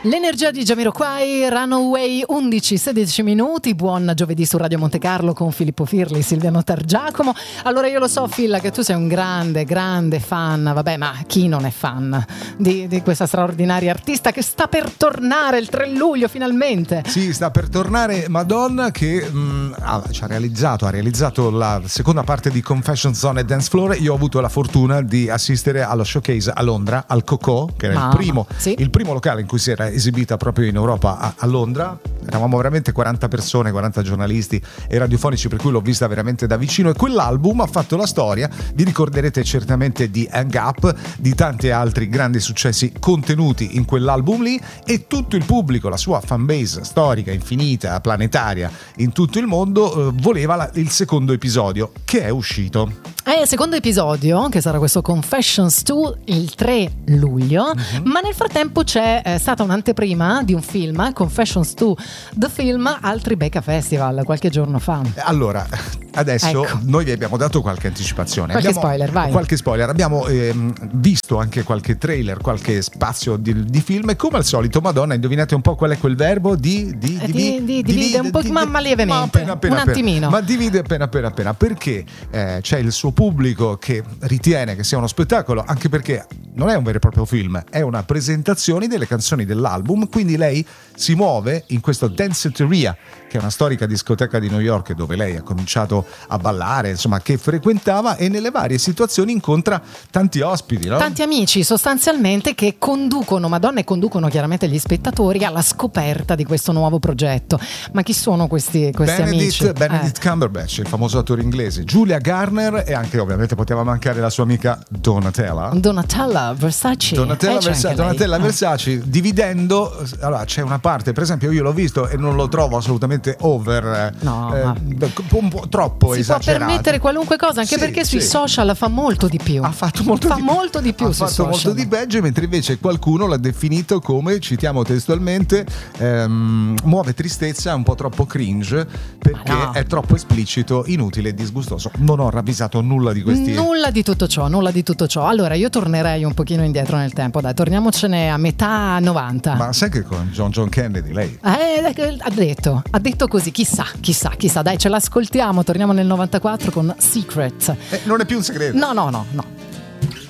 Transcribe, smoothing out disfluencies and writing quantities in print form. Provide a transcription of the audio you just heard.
L'energia di Jamiroquai, Runaway, 11-16 minuti. Buon giovedì su Radio Monte Carlo con Filippo Firli, Silviano Targiacomo. Allora, io lo so, Phil, che tu sei un grande fan, vabbè, ma chi non è fan di questa straordinaria artista che sta per tornare il 3 luglio finalmente? Sì, sta per tornare Madonna, che ha realizzato la seconda parte di Confessions on a Dance Floor. Io ho avuto la fortuna di assistere allo showcase a Londra, al Coco, che era il primo locale in cui si era esibita proprio in Europa, a Londra. Eravamo veramente 40 persone, 40 giornalisti e radiofonici, per cui l'ho vista veramente da vicino, e quell'album ha fatto la storia. Vi ricorderete certamente di Hang Up, di tanti altri grandi successi contenuti in quell'album lì, e tutto il pubblico, la sua fanbase storica, infinita, planetaria in tutto il mondo, voleva il secondo episodio, che è uscito. Secondo episodio, che sarà questo Confessions 2 il 3 luglio, ma nel frattempo c'è stata un'anteprima di un film, Confessions 2 The Film, al Tribeca Festival qualche giorno fa. Allora, adesso noi vi abbiamo dato qualche anticipazione, qualche spoiler, abbiamo visto anche qualche trailer, qualche spazio di film, e come al solito, Madonna, indovinate un po' qual è quel verbo? Divide un po', ma lievemente, un attimino. Ma divide appena, perché c'è il suo pubblico che ritiene che sia uno spettacolo, anche perché non è un vero e proprio film, è una presentazione delle canzoni dell'album. Quindi lei si muove in questo Danceteria, che è una storica discoteca di New York dove lei ha cominciato a ballare, insomma, che frequentava, e nelle varie situazioni incontra tanti ospiti, no? Tanti amici sostanzialmente, che conducono Madonna e conducono chiaramente gli spettatori alla scoperta di questo nuovo progetto. Ma chi sono questi amici? Benedict Cumberbatch, il famoso attore inglese, Julia Garner, e anche ovviamente poteva mancare la sua amica Donatella Versace. Donatella Versace, dividendo. Allora, c'è una parte, per esempio, io l'ho visto e non lo trovo assolutamente over, un po' troppo esagerato. Si può permettere qualunque cosa, anche perché sui social fa molto di più. Ha fatto molto di più. Ha fatto molto di peggio, mentre invece qualcuno l'ha definito come, citiamo testualmente, muove tristezza, un po' troppo cringe, perché è troppo esplicito, inutile e disgustoso. Non ho ravvisato nulla di questi. Nulla di tutto ciò. Allora, io tornerei un pochino indietro nel tempo, dai, torniamocene a metà 90. Ma sai che con John Kennedy lei ha detto così, chissà, dai, ce l'ascoltiamo. Torniamo nel 94 con Secret. Non è più un segreto. No.